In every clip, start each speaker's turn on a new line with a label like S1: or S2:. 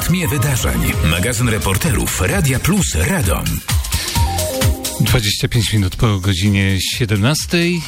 S1: Pasmie wydarzeń. Magazyn reporterów Radia Plus Radom.
S2: 25 minut po godzinie 17.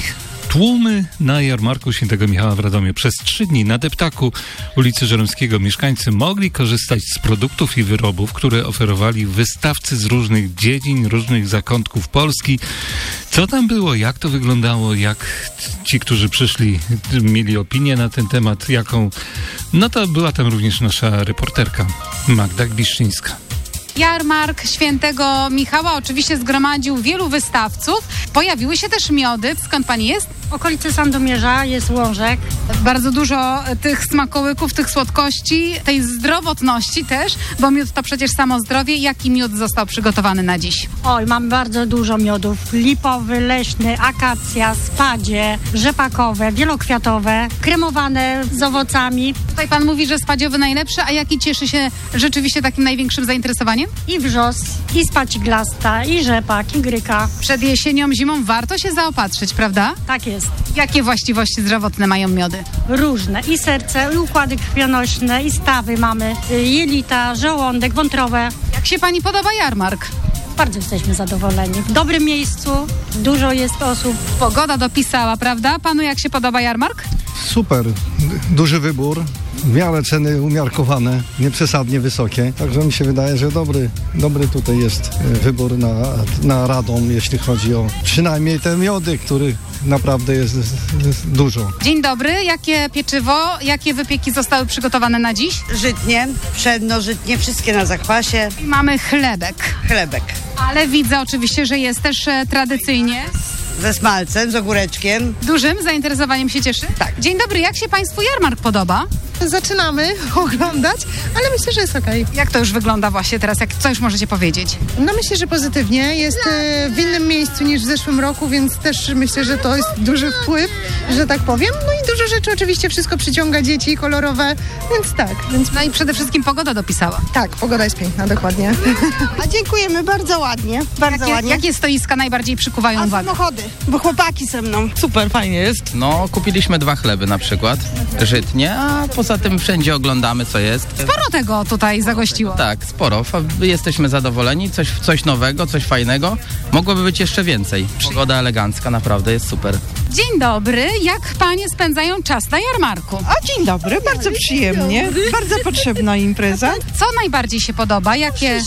S2: Tłumy na jarmarku Świętego Michała w Radomiu. Przez 3 dni na deptaku ulicy Żeromskiego mieszkańcy mogli korzystać z produktów i wyrobów, które oferowali wystawcy z różnych dziedzin, różnych zakątków Polski. Co tam było, jak to wyglądało, jak ci, którzy przyszli, mieli opinię na ten temat, jaką... No to była tam również nasza reporterka Magda Gbiszczyńska.
S3: Jarmark Świętego Michała oczywiście zgromadził wielu wystawców. Pojawiły się też miody. Skąd pani jest?
S4: W okolicy Sandomierza jest Łążek.
S3: Bardzo dużo tych smakołyków, tych słodkości, tej zdrowotności też, bo miód to przecież samo zdrowie. Jaki miód został przygotowany na dziś?
S4: Oj, mamy bardzo dużo miodów. Lipowy, leśny, akacja, spadzie, rzepakowe, wielokwiatowe, kremowane z owocami.
S3: Tutaj pan mówi, że spadziowy najlepszy, a jaki cieszy się rzeczywiście takim największym zainteresowaniem?
S4: I wrzos, i spaciglasta, i rzepak, i gryka.
S3: Przed jesienią, zimą warto się zaopatrzyć, prawda?
S4: Tak jest.
S3: Jakie właściwości zdrowotne mają miody?
S4: Różne. I serce, i układy krwionośne, i stawy mamy, jelita, żołądek, wątrobę.
S3: Jak się pani podoba jarmark?
S4: Bardzo jesteśmy zadowoleni. W dobrym miejscu, dużo jest osób.
S3: Pogoda dopisała, prawda? Panu jak się podoba jarmark?
S5: Super, duży wybór, w miarę ceny umiarkowane, nieprzesadnie wysokie, także mi się wydaje, że dobry tutaj jest wybór na Radom, jeśli chodzi o przynajmniej te miody, których naprawdę jest dużo.
S3: Dzień dobry, jakie pieczywo, jakie wypieki zostały przygotowane na dziś?
S6: Żytnie, pszenno-żytnie, wszystkie na zakwasie.
S3: I mamy chlebek.
S6: Chlebek.
S3: Ale widzę oczywiście, że jest też tradycyjnie.
S6: Ze smalcem, z ogóreczkiem.
S3: Dużym zainteresowaniem się cieszy?
S6: Tak.
S3: Dzień dobry, jak się państwu jarmark podoba?
S7: Zaczynamy oglądać, ale myślę, że jest okej.
S3: Jak to już wygląda właśnie teraz? Co już możecie powiedzieć?
S7: No myślę, że pozytywnie. Jest w innym miejscu niż w zeszłym roku, więc też myślę, że to jest duży wpływ, że tak powiem. No i dużo rzeczy oczywiście, wszystko przyciąga dzieci, kolorowe, więc tak.
S3: No i przede wszystkim pogoda dopisała.
S7: Tak, pogoda jest piękna, dokładnie.
S8: A dziękujemy, bardzo ładnie, bardzo ładnie.
S3: Jakie stoiska najbardziej przykuwają uwagę?
S8: Samochody, bo chłopaki ze mną.
S9: Super, fajnie jest. No, kupiliśmy 2 chleby na przykład, żytnie, a poza tym wszędzie oglądamy, co jest.
S3: Sporo tego tutaj zagościło.
S9: Tak, sporo. Jesteśmy zadowoleni, coś nowego, coś fajnego. Mogłoby być jeszcze więcej. Pogoda elegancka, naprawdę jest super.
S3: Dzień dobry, jak panie spędzają czas na jarmarku?
S10: A dzień dobry, bardzo przyjemnie, bardzo potrzebna impreza.
S3: Co najbardziej się podoba? Jakie...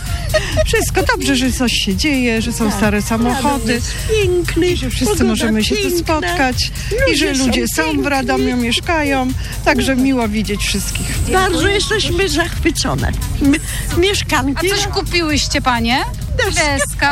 S10: Wszystko dobrze, że coś się dzieje, że są stare samochody, piękny, że wszyscy możemy się tu spotkać i że ludzie są w Radomiu, mieszkają, także miło widzieć wszystkich.
S8: Bardzo jesteśmy zachwycone. Mieszkanki.
S3: A coś kupiłyście panie? Deska.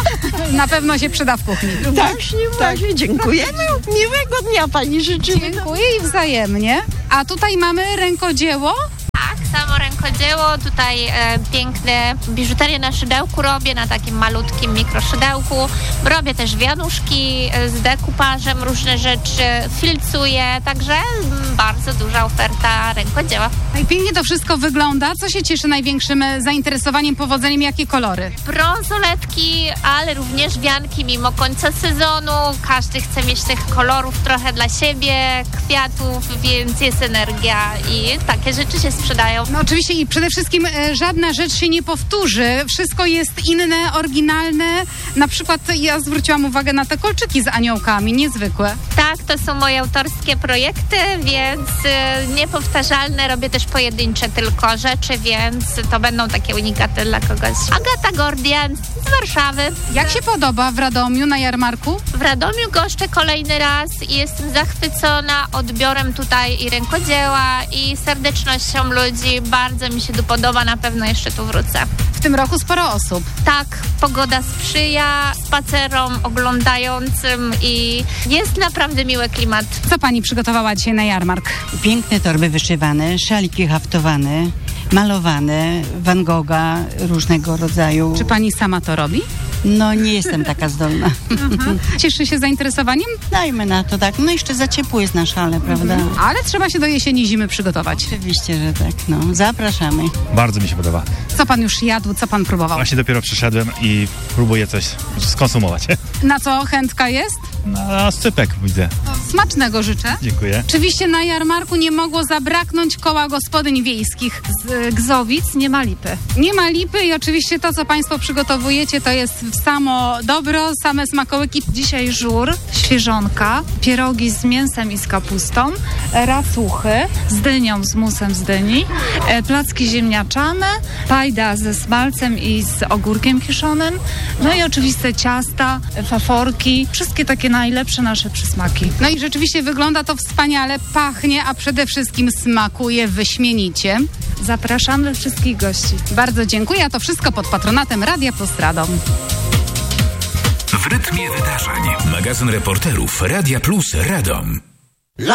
S3: Na pewno się przyda w kuchni.
S8: Właśnie, dziękujemy. Miłego dnia pani życzymy.
S3: Dziękuję i wzajemnie. A tutaj mamy rękodzieło.
S11: Samo rękodzieło, tutaj piękne biżuterię na szydełku robię, na takim malutkim mikroszydełku. Robię też wianuszki z dekupażem, różne rzeczy, filcuję, także bardzo duża oferta rękodzieła.
S3: No i pięknie to wszystko wygląda. Co się cieszy największym zainteresowaniem, powodzeniem? Jakie kolory?
S11: Brązoletki, ale również wianki mimo końca sezonu. Każdy chce mieć tych kolorów trochę dla siebie, kwiatów, więc jest energia i takie rzeczy się sprzedają.
S3: No oczywiście i przede wszystkim żadna rzecz się nie powtórzy. Wszystko jest inne, oryginalne. Na przykład ja zwróciłam uwagę na te kolczyki z aniołkami, niezwykłe.
S11: Tak, to są moje autorskie projekty, więc niepowtarzalne. Robię też pojedyncze tylko rzeczy, więc to będą takie unikaty dla kogoś. Agata Gordian z Warszawy.
S3: Jak się podoba w Radomiu na jarmarku?
S11: W Radomiu goszczę kolejny raz i jestem zachwycona odbiorem tutaj i rękodzieła, i serdecznością ludzi. Bardzo mi się tu podoba, na pewno jeszcze tu wrócę.
S3: W tym roku sporo osób.
S11: Tak, pogoda sprzyja spacerom, oglądającym i jest naprawdę miły klimat.
S3: Co pani przygotowała dzisiaj na jarmark?
S12: Piękne torby wyszywane, szaliki haftowane, malowane, Van Gogha różnego rodzaju.
S3: Czy pani sama to robi?
S12: No nie jestem taka zdolna.
S3: Cieszy się zainteresowaniem?
S12: Dajmy na to tak. No jeszcze za ciepło jest na szale, prawda?
S3: Ale trzeba się do jesieni, zimy przygotować.
S12: Oczywiście, że tak. No, zapraszamy.
S13: Bardzo mi się podoba.
S3: Co pan już jadł, co pan próbował?
S13: Właśnie dopiero przyszedłem i próbuję coś skonsumować.
S3: Na co chętka jest?
S13: Na scypek widzę.
S3: Smacznego życzę.
S13: Dziękuję.
S3: Oczywiście na jarmarku nie mogło zabraknąć koła gospodyń wiejskich.
S14: Z Gzowic nie ma lipy.
S3: Nie ma lipy i oczywiście to, co Państwo przygotowujecie, to jest samo dobro, same smakołyki.
S14: Dzisiaj żur, świeżonka, pierogi z mięsem i z kapustą, racuchy z dynią, z musem z dyni, placki ziemniaczane, pajda ze smalcem i z ogórkiem kiszonym, no i oczywiście ciasta, faforki, wszystkie takie najlepsze nasze przysmaki.
S3: No i rzeczywiście wygląda to wspaniale, pachnie, a przede wszystkim smakuje wyśmienicie.
S14: Zapraszamy wszystkich gości.
S3: Bardzo dziękuję, a to wszystko pod patronatem Radia Plus Radom.
S1: W rytmie wydarzeń. Magazyn reporterów Radia Plus Radom.